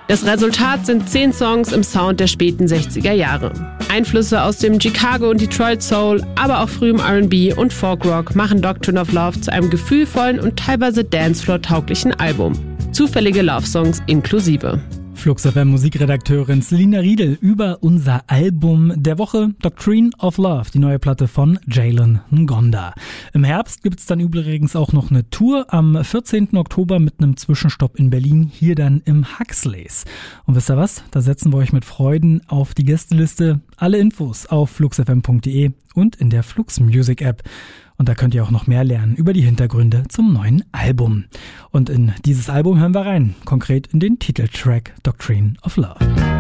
Das Resultat sind 10 Songs im Sound der späten 60er Jahre. Einflüsse aus dem Chicago und Detroit Soul, aber auch frühem R&B und Folk-Rock machen Doctrine of Love zu einem gefühlvollen und teilweise Dancefloor-tauglichen Album. Zufällige Love-Songs inklusive. Flux FM Musikredakteurin Selina Riedel über unser Album der Woche Doctrine of Love, die neue Platte von Jalen Ngonda. Im Herbst gibt's dann übrigens auch noch eine Tour am 14. Oktober mit einem Zwischenstopp in Berlin, hier dann im Huxleys. Und wisst ihr was? Da setzen wir euch mit Freuden auf die Gästeliste. Alle Infos auf fluxfm.de und in der Flux Music App. Und da könnt ihr auch noch mehr lernen über die Hintergründe zum neuen Album. Und in dieses Album hören wir rein, konkret in den Titeltrack Doctrine of Love.